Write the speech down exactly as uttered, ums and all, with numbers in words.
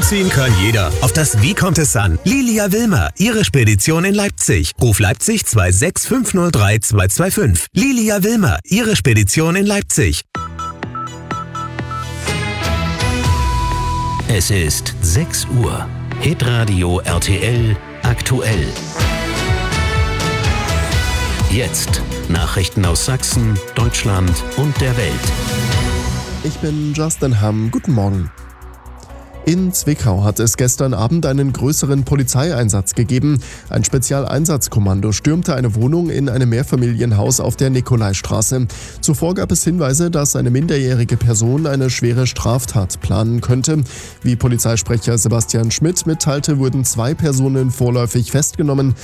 Umziehen kann jeder. Auf das Wie kommt es an? Lilia Wilmer, Ihre Spedition in Leipzig. Ruf Leipzig zwei sechs fünf null drei zwei zwei fünf. Lilia Wilmer, Ihre Spedition in Leipzig. Es ist sechs Uhr. Hitradio R T L aktuell. Jetzt Nachrichten aus Sachsen, Deutschland und der Welt. Ich bin Justin Hamm. Guten Morgen. In Zwickau hat es gestern Abend einen größeren Polizeieinsatz gegeben. Ein Spezialeinsatzkommando stürmte eine Wohnung in einem Mehrfamilienhaus auf der Nikolaistraße. Zuvor gab es Hinweise, dass eine minderjährige Person eine schwere Straftat planen könnte. Wie Polizeisprecher Sebastian Schmidt mitteilte, wurden zwei Personen vorläufig festgenommen.